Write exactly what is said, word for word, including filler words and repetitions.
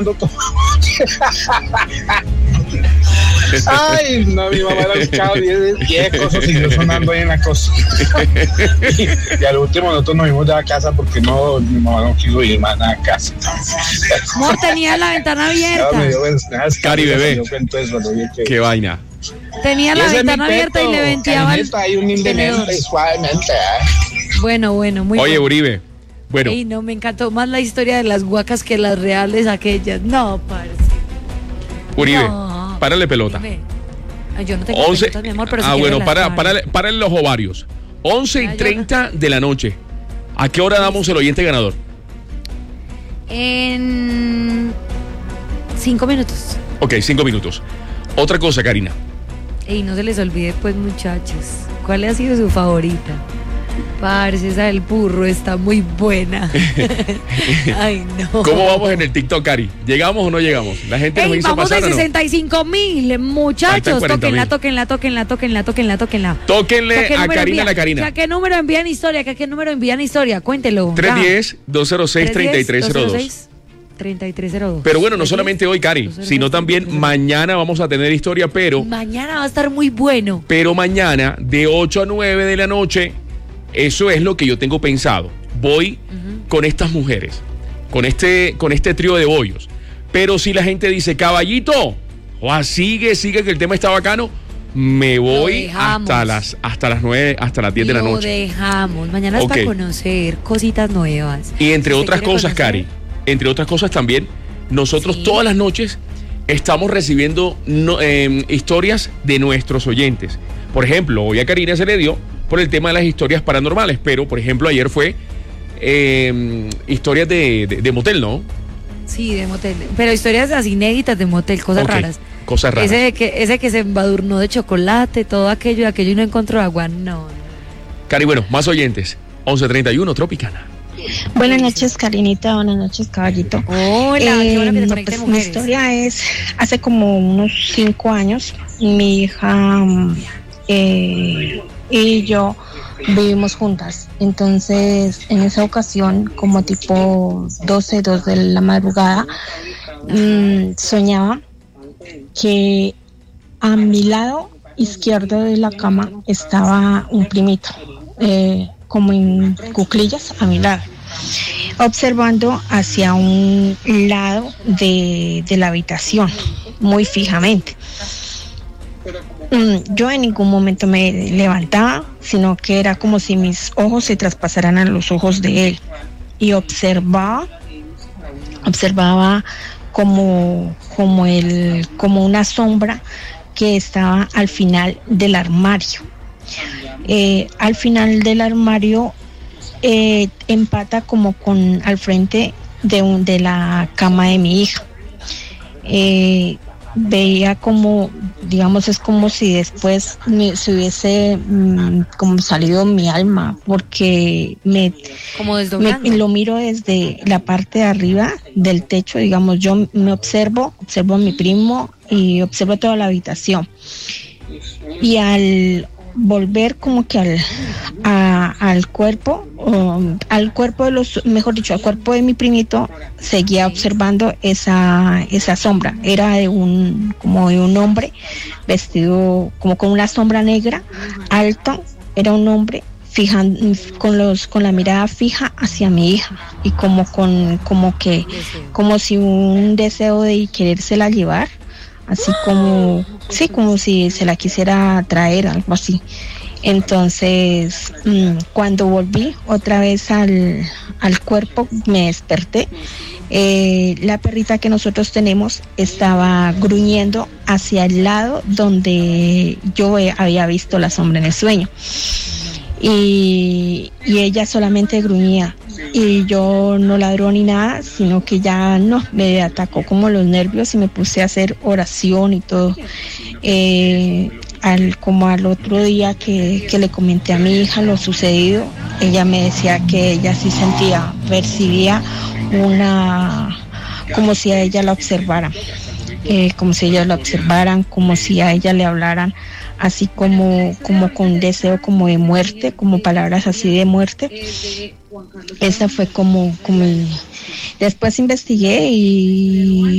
Ay, no, mi mamá la buscaba diez cosas y yo sonando ahí en la cosa. y, y al último nosotros nos fuimos de la casa porque no, mi mamá no quiso ir más a casa. No tenía la ventana abierta. Cari bebé. Qué vaina. Tenía la ventana abierta y le venteaba el tenedor. Bueno, bueno, muy Oye, bueno. Uribe. Bueno. Ey, no, me encantó más la historia de las guacas que las reales aquellas. No, parce. Uribe, No. párale pelota. Ay, yo no tengo once pelotas, mi amor, pero ah, si bueno, para, para, para, para en los ovarios. once y Ah, treinta de la noche. ¿A qué hora damos el oyente ganador? En cinco minutos. Ok, cinco minutos. Otra cosa, Karina. Y no se les olvide, pues, muchachos, ¿cuál ha sido su favorita? Parce, esa del burro está muy buena. Ay, no. ¿Cómo vamos en el TikTok, Cari? ¿Llegamos o no llegamos? La gente nos Ey, hizo vamos pasar, de ¿o no? sesenta y cinco mil, muchachos. cuarenta Tóquenla, mil. tóquenla, tóquenla, tóquenla, tóquenla, tóquenla. Tóquenle ¿Que a qué a número Karina envían? la Karina. ¿Que ¿A qué número envían historia? ¿Que ¿A qué número envían historia? Cuéntelo. tres uno cero, dos cero seis, tres tres cero dos. treinta y tres cero dos. Pero bueno, no solamente hoy, Cari, sino también mañana vamos a tener historia, pero... Mañana va a estar muy bueno. Pero mañana, de ocho a nueve de la noche, eso es lo que yo tengo pensado. Voy uh-huh. con estas mujeres, con este, con este trío de bollos. Pero si la gente dice, caballito, o sigue, sigue que el tema está bacano, me voy hasta las, hasta las nueve, hasta las diez de la noche. Lo dejamos. Mañana es okay. para conocer cositas nuevas. Y entre si otras cosas, conocer? Cari, entre otras cosas también, nosotros sí. todas las noches estamos recibiendo no, eh, historias de nuestros oyentes. Por ejemplo, hoy a Karina se le dio por el tema de las historias paranormales, pero por ejemplo ayer fue eh, historias de, de, de motel, ¿no? Sí, de motel, pero historias así inéditas de motel, cosas okay. raras. Cosas raras. Ese que, ese que se embadurnó de chocolate, todo aquello, aquello y no encontró agua, no. no. Cari, bueno, más oyentes, once treinta y uno, Tropicana. Buenas noches, Karinita, buenas noches, caballito. Hola, eh, qué bueno que te no, conecten pues, mujeres. Mi historia es, hace como unos cinco años, mi hija eh, y yo vivimos juntas. Entonces, en esa ocasión, como tipo doce, dos de la madrugada, mmm, soñaba que a mi lado izquierdo de la cama estaba un primito, eh, como en cuclillas a mi lado, observando hacia un lado de, de la habitación, muy fijamente. Yo en ningún momento me levantaba, sino que era como si mis ojos se traspasaran a los ojos de él, y observaba, observaba como, como, el, como una sombra que estaba al final del armario. Eh, al final del armario eh, empata como con al frente de, un, de la cama de mi hija. Eh, veía como, digamos, es como si después me, se hubiese mmm, como salido mi alma, porque me, como me lo miro desde la parte de arriba del techo, digamos, yo me observo, observo a mi primo y observo toda la habitación, y al volver como que al, a, al cuerpo, um, al cuerpo de los, mejor dicho, al cuerpo de mi primito, seguía observando esa, esa sombra. Era de un, como de un hombre vestido como con una sombra negra, alto, era un hombre fijando, con los, con la mirada fija hacia mi hija, y como con, como que, como si un deseo de querérsela llevar, así como, sí, como si se la quisiera traer, algo así. Entonces, mmm, cuando volví otra vez al, al cuerpo, me desperté. Eh, la perrita que nosotros tenemos estaba gruñendo hacia el lado donde yo había visto la sombra en el sueño. Y, y ella solamente gruñía, y yo no ladró ni nada, sino que ya no, me atacó como los nervios y me puse a hacer oración y todo. Eh, al, como al otro día que, que le comenté a mi hija lo sucedido, ella me decía que ella sí sentía, percibía una, como si a ella la observara. eh, como si ellas la observaran, como si a ella le hablaran así como, como con deseo como de muerte, como palabras así de muerte. Esa fue como, como el... Después investigué y